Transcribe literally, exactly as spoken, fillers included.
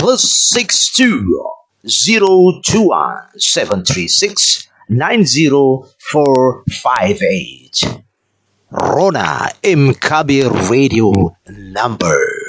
plus six two zero two one seven three six nine zero four five eight. Rona M Kabir Radio number.